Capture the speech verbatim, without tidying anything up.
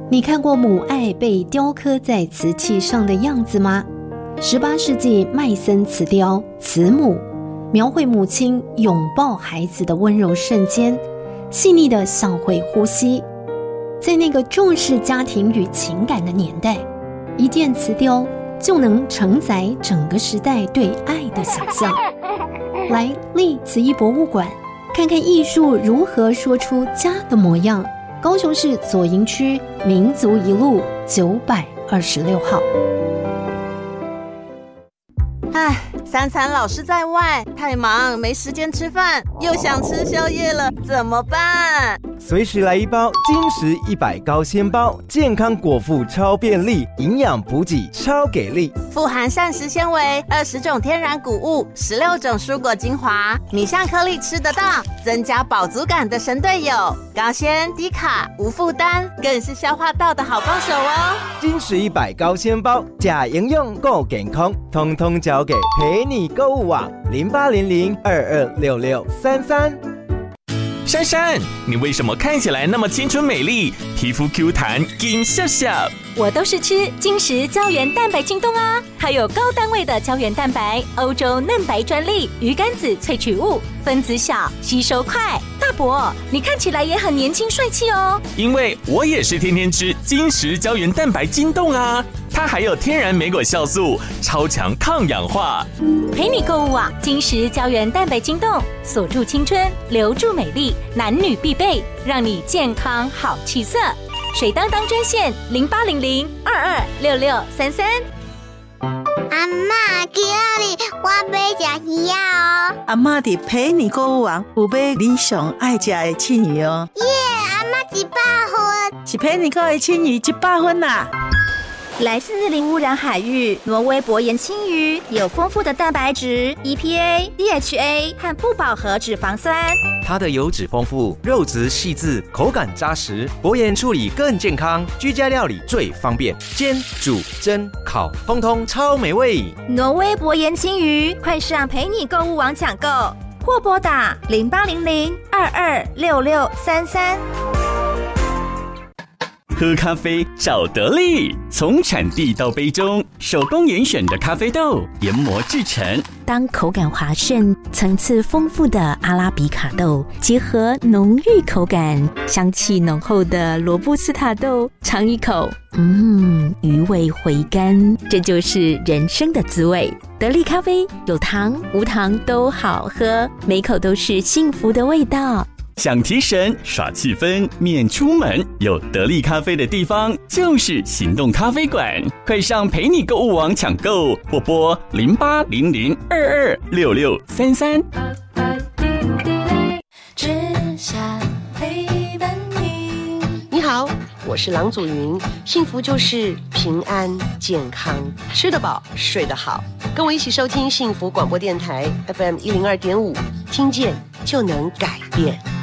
你看过母爱被雕刻在瓷器上的样子吗？十八世纪麦森瓷雕《慈母》描绘母亲拥抱孩子的温柔瞬间，细腻的像会呼吸。在那个重视家庭与情感的年代，一件瓷雕就能承载整个时代对爱的想象。来历慈艺博物馆看看艺术如何说出家的模样。高雄市左营区民族一路九百二十六号。 唉，三餐老是在外，太忙没时间吃饭，又想吃宵夜了，怎么办？ 随时来一包金石一百高纤包，健康果腹超便利，营养补给超给力， 富含膳食纤维，二十种天然谷物，十六种蔬果精华，米香颗粒吃得到，增加饱足感的神队友，高纤低卡无负担，更是消化道的好帮手哦。 金石一百高纤包，假营养够健康，通通交给陪你购物网零八零零二二六六三三。 珊珊，你为什么看起来那么青春美丽，皮肤 Q 弹紧笑笑？ 我都是吃金石胶原蛋白晶冻啊，它有高单位的胶原蛋白，欧洲嫩白专利，鱼肝子萃取物，分子小，吸收快。大伯，你看起来也很年轻帅气哦。 因为我也是天天吃金石胶原蛋白晶冻啊，它还有天然莓果酵素，超强抗氧化。 陪你购物网，金石胶原蛋白晶冻，锁住青春，留住美丽，男女必备，让你健康好气色。水当当专线零八零零二二六六三三。 阿嬷，今日我要吃鱼哦。 阿嬷伫陪你购物网有买你上爱吃的青鱼哦。 耶，阿嬷一百分， 是陪你购的青鱼一百分啦。 来自零污染海域，挪威薄盐青鱼有丰富的蛋白质、E P A、D H A 和不饱和脂肪酸。 它的油脂丰富，肉质细致，口感扎实，薄盐处理更健康，居家料理最方便，煎、煮、蒸、烤，通通超美味。 挪威薄盐青鱼，快上陪你购物网抢购，或拨打零八零零二二六六三三。 喝咖啡找得力，从产地到杯中，手工严选的咖啡豆研磨制成。 当口感滑顺、层次丰富的阿拉比卡豆结合浓郁口感、香气浓厚的罗布斯塔豆，尝一口，嗯，余味回甘，这就是人生的滋味。得力咖啡有糖无糖都好喝，每口都是幸福的味道。 想提神耍气氛免出门，有得力咖啡的地方就是行动咖啡馆，快上陪你购物网抢购，或拨零八零零二二六六三三。 只想陪伴你。 你好，我是郎祖云，幸福就是平安健康，吃得饱睡得好，跟我一起收听幸福广播电台 F M 一零二点五，听见就能改变。